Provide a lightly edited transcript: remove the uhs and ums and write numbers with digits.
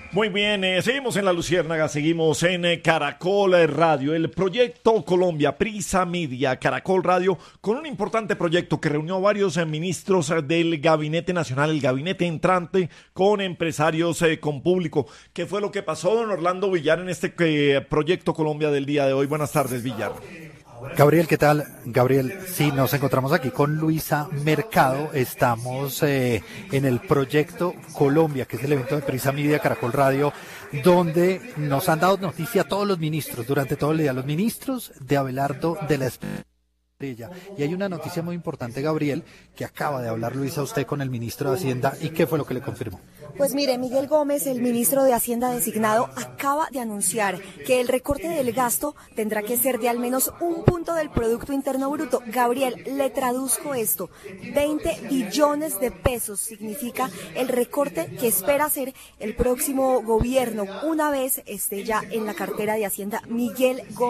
Muy bien, seguimos en La Luciérnaga, seguimos en Caracol Radio, el proyecto Colombia, Prisa Media, Caracol Radio, con un importante proyecto que reunió a varios ministros del Gabinete Nacional, el gabinete entrante, con empresarios, con público. ¿Qué fue lo que pasó, don Orlando Villar, en este proyecto Colombia del día de hoy? Buenas tardes, Villar. Gabriel, ¿qué tal? Gabriel, sí, nos encontramos aquí con Luisa Mercado, estamos en el proyecto Colombia, que es el evento de Prisa Media, Caracol Radio, donde nos han dado noticia a todos los ministros durante todo el día, los ministros de Abelardo de la Espriella. Y hay una noticia muy importante, Gabriel, que acaba de hablar Luisa usted con el ministro de Hacienda, ¿y qué fue lo que le confirmó? Pues mire, Miguel Gómez, el ministro de Hacienda designado, acaba de anunciar que el recorte del gasto tendrá que ser de al menos 1 punto del Producto Interno Bruto. Gabriel, le traduzco esto, 20 billones de pesos significa el recorte que espera hacer el próximo gobierno una vez esté ya en la cartera de Hacienda Miguel Gómez.